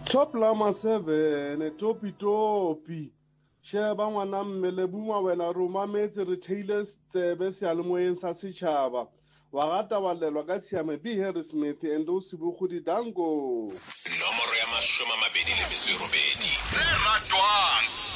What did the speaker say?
Top lama 7 topi sheba ngwana mmele buma wela roma metse re Taylor's tsebe sealemoyeng sa setšhaba wa gata walelwa ka tshiame B Harry Smith and o sibogodi dango nomoro ya 28 tse ratwang